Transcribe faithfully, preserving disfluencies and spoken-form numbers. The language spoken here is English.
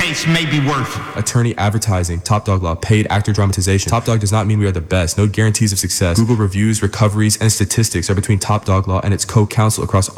face may be worth. Attorney advertising, Top Dog Law, paid actor dramatization. Top Dog does not mean we are the best. No guarantees of success. Google reviews, recoveries, and statistics are between Top Dog Law and its co-counsel across